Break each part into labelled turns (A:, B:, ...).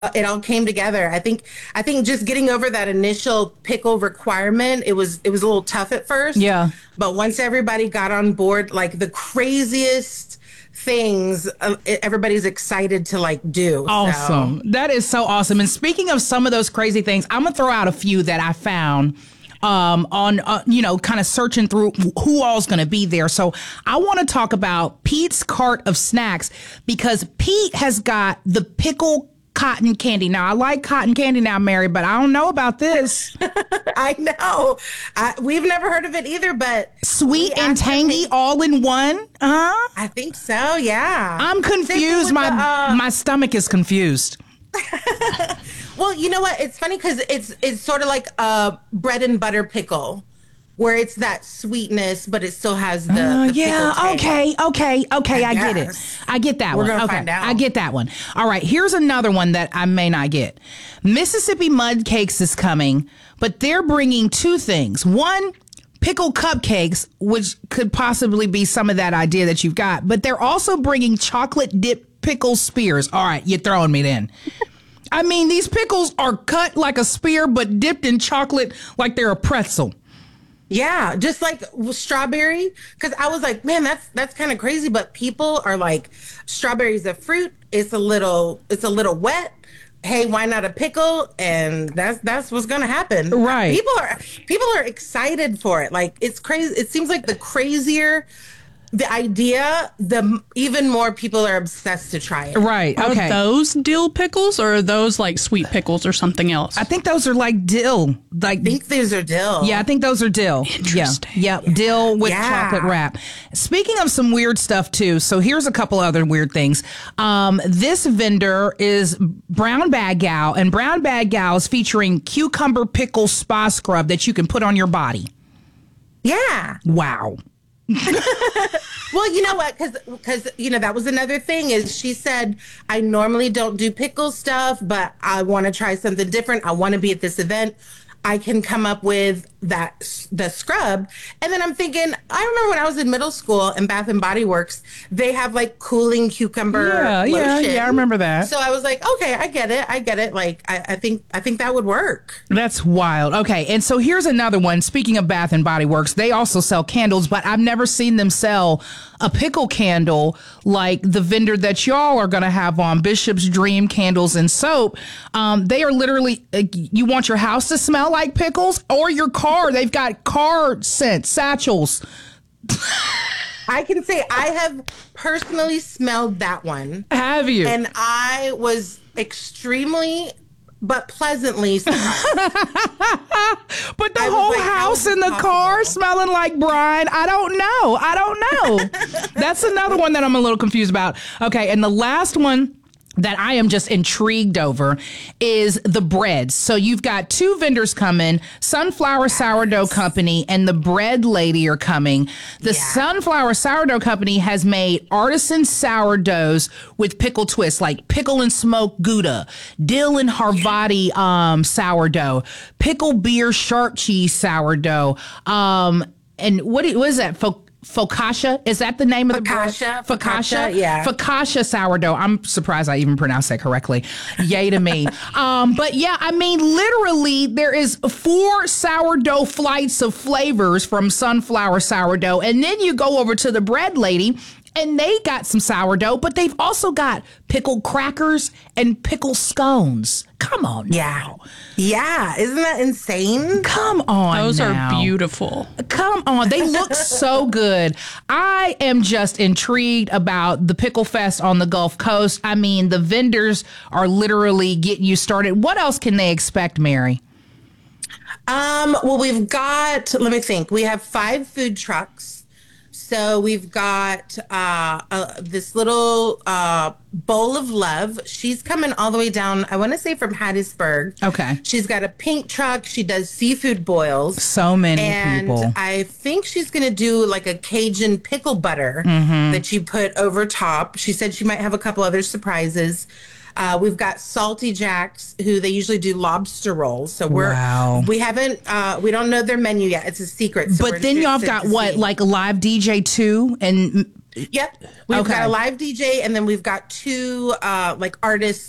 A: it all came together. I think just getting over that initial pickle requirement, it was a little tough at first.
B: Yeah.
A: But once everybody got on board, like the craziest things, everybody's excited to like do.
B: Awesome.
A: So.
B: That is so awesome. And speaking of some of those crazy things, I'm going to throw out a few that I found on, kind of searching through who all's going to be there. So I want to talk about Pete's Cart of Snacks because Pete has got the pickle cotton candy. Now, I like cotton candy now, Mary, but I don't know about this.
A: I know. We've never heard of it either, but
B: sweet and tangy all in one.
A: I think so. Yeah.
B: I'm confused. My stomach is confused.
A: Well, you know what? It's funny because it's sort of like a bread and butter pickle, where it's that sweetness, but it still has the
B: yeah.
A: pickle taste.
B: Okay. I get it. I get that one.
A: We're gonna
B: okay,
A: find out.
B: I get that one. All right. Here's another one that I may not get. Mississippi Mud Cakes is coming, but they're bringing two things. One, pickle cupcakes, which could possibly be some of that idea that you've got, but they're also bringing chocolate dip pickle spears. All right, you're throwing me then. I mean, these pickles are cut like a spear, but dipped in chocolate like they're a pretzel.
A: Yeah, just like strawberry. Because I was like, man, that's kind of crazy. But people are like, strawberry's a fruit. It's a little wet. Hey, why not a pickle? And that's what's gonna happen.
B: Right.
A: People are excited for it. Like it's crazy. It seems like the crazier the idea, the even more people are obsessed to try it.
B: Right. Okay.
C: Are those dill pickles or are those like sweet pickles or something else?
B: I think those are like dill.
A: I think those are dill.
B: Yeah, I think those are dill.
C: Interesting.
B: Yeah. Dill with chocolate wrap. Speaking of some weird stuff too, so here's a couple other weird things. This vendor is Brown Bag Gal, and Brown Bag Gal is featuring cucumber pickle spa scrub that you can put on your body.
A: Yeah.
B: Wow.
A: Well, you know what? Because that was another thing is she said, I normally don't do pickle stuff, but I want to try something different. I want to be at this event. I can come up with the scrub. And then I'm thinking, I remember when I was in middle school in Bath and Body Works, they have like cooling cucumber lotion.
B: Yeah, I remember that.
A: So I was like, okay, I get it. Like, I think that would work.
B: That's wild. Okay, and so here's another one. Speaking of Bath and Body Works, they also sell candles, but I've never seen them sell a pickle candle like the vendor that y'all are going to have on, Bishop's Dream Candles and Soap. They are literally, you want your house to smell like pickles or your car. They've got car scent satchels.
A: I can say I have personally smelled that one.
B: Have you?
A: And I was extremely but pleasantly surprised.
B: But the whole house in the car smelling like brine, I don't know. That's another one that I'm a little confused about. Okay, and the last one that I am just intrigued over is the breads. So you've got two vendors coming, Sunflower Sourdough Company and the Bread Lady are coming. The Sunflower Sourdough Company has made artisan sourdoughs with pickle twists, like pickle and smoked Gouda, dill and Havarti sourdough, pickle beer sharp cheese sourdough, and what is that? Focaccia? Is that the name of the bread?
A: Focaccia, yeah.
B: Focaccia sourdough. I'm surprised I even pronounced that correctly. Yay to me. But yeah, I mean, literally, there is 4 sourdough flights of flavors from Sunflower Sourdough. And then you go over to the Bread Lady, and they got some sourdough, but they've also got pickled crackers and pickled scones. Come on now.
A: Yeah. Isn't that insane?
B: Come on
C: Those
B: now.
C: are beautiful.
B: Come on. They look so good. I am just intrigued about the Pickle Fest on the Gulf Coast. I mean, the vendors are literally getting you started. What else can they expect, Mary?
A: Well, we've got, let me think. We have 5 food trucks. So we've got this little bowl of love. She's coming all the way down, I want to say from Hattiesburg.
B: Okay.
A: She's got a pink truck. She does seafood boils.
B: So many people.
A: And I think she's going to do like a Cajun pickle butter that you put over top. She said she might have a couple other surprises. We've got Salty Jacks, who they usually do lobster rolls. So we don't know their menu yet. It's a secret. So
B: but then y'all got what, like a live DJ too? And
A: yep. We've got a live DJ, and then we've got 2 like artists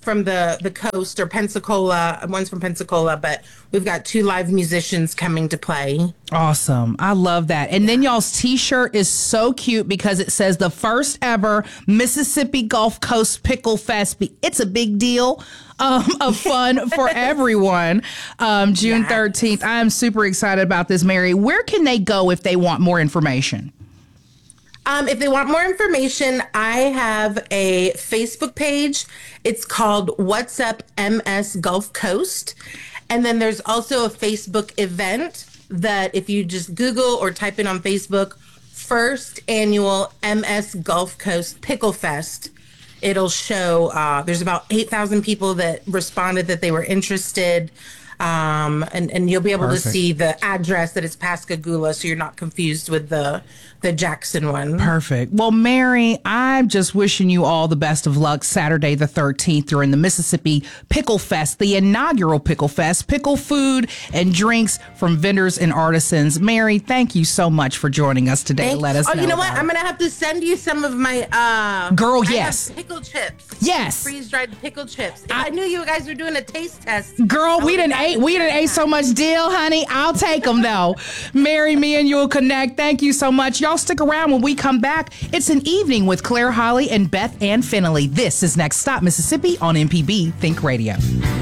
A: from the coast, or Pensacola. One's from Pensacola, but we've got 2 live musicians coming to play.
B: Awesome. I love that. And then y'all's t-shirt is so cute because it says the first ever Mississippi Gulf Coast Pickle Fest. It's a big deal of fun for everyone. June 13th. I am super excited about this, Mary. Where can they go if they want more information?
A: If they want more information, I have a Facebook page. It's called What's Up MS Gulf Coast. And then there's also a Facebook event that if you just Google or type in on Facebook, first annual MS Gulf Coast Pickle Fest, it'll show there's about 8,000 people that responded that they were interested. And you'll be able to see the address that it's Pascagoula, so you're not confused with the Jackson one.
B: Perfect. Well, Mary, I'm just wishing you all the best of luck Saturday the 13th during the Mississippi Pickle Fest, the inaugural Pickle Fest, pickle food and drinks from vendors and artisans. Mary, thank you so much for joining us today. Let us know.
A: You know what? I'm going to have to send you some of my
B: Girl,
A: I
B: yes.
A: have pickle chips.
B: Yes.
A: Freeze-dried pickle chips. I knew you guys were doing a taste test.
B: Girl, we done ate so much dill, honey. I'll take them though. Mary, me and you will connect. Thank you so much. Y'all stick around when we come back. It's an evening with Claire Holly and Beth Ann Finley. This is Next Stop Mississippi on MPB Think Radio.